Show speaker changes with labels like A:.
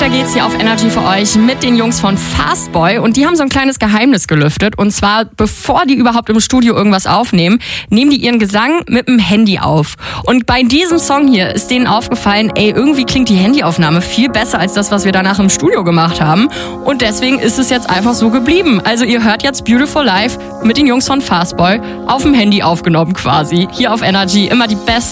A: weiter geht's hier auf Energy für euch mit den Jungs von Fastboy. Und die haben so ein kleines Geheimnis gelüftet. Und zwar, bevor die überhaupt im Studio irgendwas aufnehmen, nehmen die ihren Gesang mit dem Handy auf. Und bei diesem Song hier ist denen aufgefallen, irgendwie klingt die Handyaufnahme viel besser als das, was wir danach im Studio gemacht haben. Und deswegen ist es jetzt einfach so geblieben. Also ihr hört jetzt Beautiful Life mit den Jungs von Fastboy auf dem Handy aufgenommen quasi. Hier auf Energy immer die besten